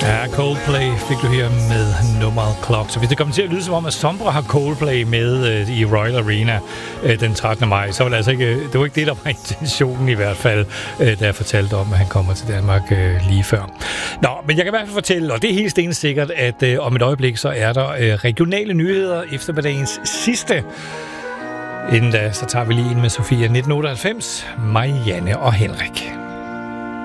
Ja, Coldplay fik du her med nummeret Clock. Så hvis det kommer til at lyde som om, at Sombra har Coldplay med i Royal Arena den 13. maj, så var det altså ikke, det var ikke det, der var intentionen i hvert fald, da jeg fortalte om, at han kommer til Danmark lige før. Nå, men jeg kan i hvert fald fortælle, og det er helt stensikkert, at om et øjeblik, så er der regionale nyheder eftermiddagens sidste. Inden da, så tager vi lige ind med Sofia 1998, Marianne og Henrik.